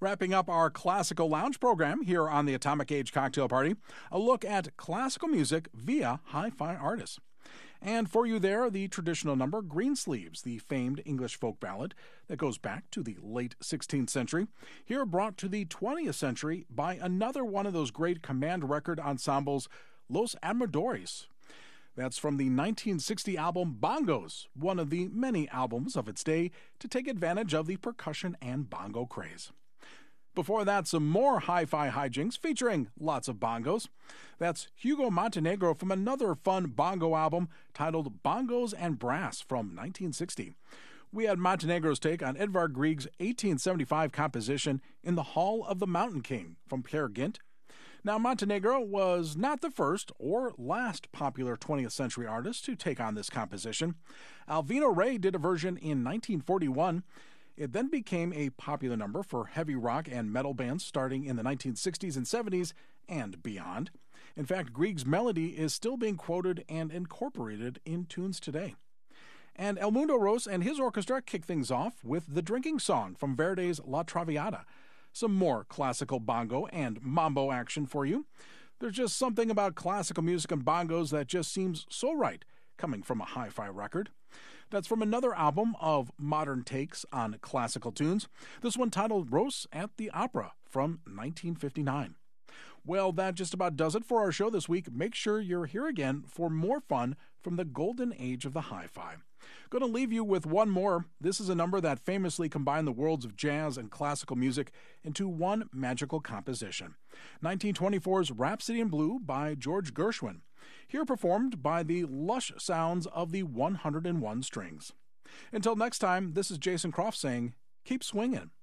Wrapping up our classical lounge program here on the Atomic Age Cocktail Party, a look at classical music via hi-fi artists. And for you there, the traditional number Greensleeves, the famed English folk ballad that goes back to the late 16th century, here brought to the 20th century by another one of those great command record ensembles, Los Amadores. That's from the 1960 album Bongos, one of the many albums of its day to take advantage of the percussion and bongo craze. Before that, some more hi-fi hijinks featuring lots of bongos. That's Hugo Montenegro from another fun bongo album titled Bongos and Brass from 1960. We had Montenegro's take on Edvard Grieg's 1875 composition In the Hall of the Mountain King from Peer Gynt. Now, Montenegro was not the first or last popular 20th century artist to take on this composition. Alvino Rey did a version in 1941. It then became a popular number for heavy rock and metal bands starting in the 1960s and 70s and beyond. In fact, Grieg's melody is still being quoted and incorporated in tunes today. And El Mundo Ros and his orchestra kick things off with The Drinking Song from Verdi's La Traviata. Some more classical bongo and mambo action for you. There's just something about classical music and bongos that just seems so right, coming from a hi-fi record. That's from another album of modern takes on classical tunes, this one titled Ros at the Opera from 1959. Well, that just about does it for our show this week. Make sure you're here again for more fun from the golden age of the hi-fi. Going to leave you with one more. This is a number that famously combined the worlds of jazz and classical music into one magical composition. 1924's Rhapsody in Blue by George Gershwin, here performed by the lush sounds of the 101 strings. Until next time, this is Jason Croft saying, keep swinging.